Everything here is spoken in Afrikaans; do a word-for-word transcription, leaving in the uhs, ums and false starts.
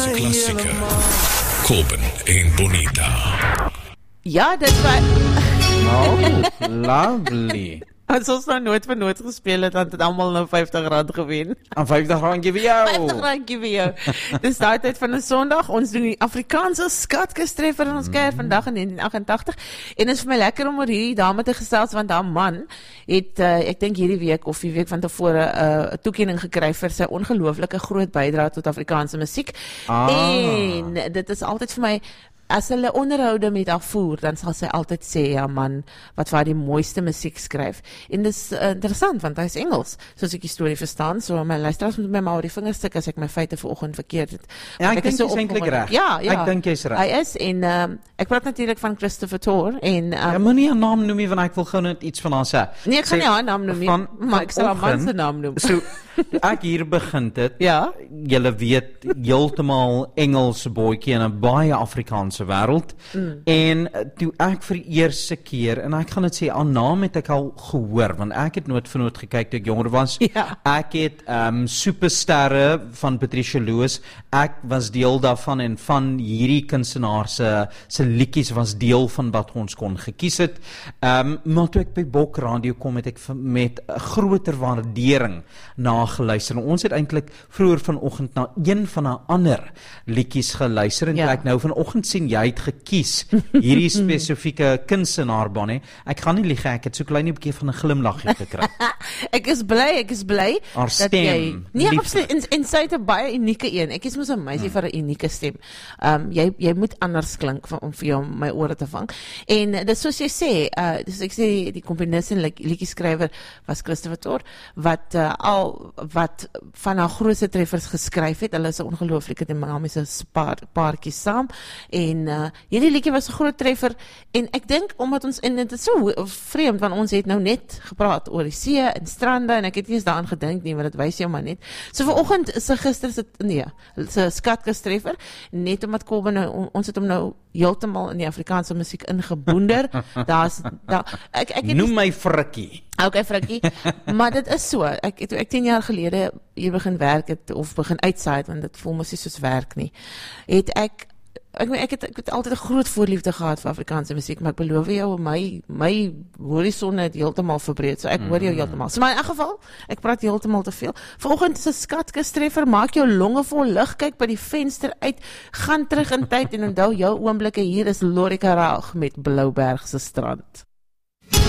Klassieke. Coben en Bonita. Ja, dit was... Oh, lovely. As ons nou nooit vir nooit gespeel het, dan het allemaal nou vyftig rand gewen. En vyftig randjie vir jou. vyftig randjie vir jou. Dis daai tyd van 'n Sondag. Ons doen die Afrikaanse skatkistreffer in ons kuier vandag in negentien agt agt. En dit is vir my lekker om oor hierdie dame te gesels, want haar man het, uh, ek dink hierdie week of die week van tevore 'n uh, toekenning gekry vir sy ongelooflike groot bydrae tot Afrikaanse musiek. Ah. En dit is altyd vir my, as hulle onderhoude met haar voer, dan sal sy altyd sê, ja man, wat vir haar die mooiste musiek skryf. En dis uh, interessant, want hy is Engels, soos ek die storie verstaan, so my luisteraars moet my maar oor die vingerstuk as ek my feite vanoggend verkeerd het. Ja, ek, ek dink so jy's eintlik reg. Ja, ja. Ek dink jy's reg. Hy is, en um, ek praat natuurlik van Christopher Tor, en... Um, Ja, moenie 'n naam noem nie, want ek wil gou net iets van haar sê. nee, ek gaan Sê, nie haar naam noem nie, van- maar ek sal haar man vanoggend- se naam noem. So, toe ek hier begin het, Ja. julle weet, heeltemal Engelse bootjie in 'n baie Afrikaanse wêreld. Mm. En uh, toe ek vir die eerste keer, en ek gaan dit sê, haar naam het ek al gehoor, want ek het nooit vir nooit gekyk toe ek jonger was. Ja. Ek het um, Supersterre van Patricia Lewis, ek was deel daarvan, en van hierdie kunstenaar se se liedjies was deel van wat ons kon gekies het. Um, maar toe ek by Bok Radio kom, het ek v- met 'n groter waardering na geluister. En ons het eintlik vroeër vanoggend na een van haar ander liedjies geluister, en Ja. toe ek nou vanoggend sien jy het gekies hierdie spesifieke kunstenaar, Bonnie. Ek gaan nie lieg, ek het so klein 'n bietjie van 'n glimlaggie gekry. Ek is bly, ek is bly Haar dat stem, jy nee, liefde. absoluut, en, en sy het 'n baie unieke een. Ek is mos 'n meisie vir 'n unieke stem. Um jy jy moet anders klink vir, om vir jou my ore te vang. En uh, dis soos jy sê, uh dis ek sê die komponis en liedjieskrywer was Christopher Tor, wat uh, al wat van haar grootste treffers geskryf het. Hulle is 'n ongelooflike dinamiese paar paartjie saam. En uh hierdie liedjie was 'n groot treffer, en ek dink omdat ons, en dit is so vreemd, want ons het nou net gepraat oor die see en strande, en ek het nie eens daaraan gedink nie, want dit wys jou maar net. So vanoggend is sy gister se nee, sy skatkistreffer, net omdat Coben nou, on- ons het hom nou heeltemal in die Afrikaanse musiek ingeboender. Daar's daar ek ek het Noem my Frikkie. Okay, Frikkie, maar dit is so. Ek toe ek tien jaar gelede hier begin werk het, of begin uitsaai, want dit voel mos nie soos werk nie. Het ek Ek, ek, het, ek het altyd 'n groot voorliefde gehad vir Afrikaanse musiek, maar ek beloof jou, my my horison het heeltemal verbreed, so ek hoor jou heeltemal. So maar in elk geval, ek praat heeltemal te veel. Vanoggend is 'n skatkistreffer, maak jou longe vol lug, kyk by die venster uit, gaan terug in tyd en onthou jou oomblikke. Hier is Lorika Raag met Blouberg se strand.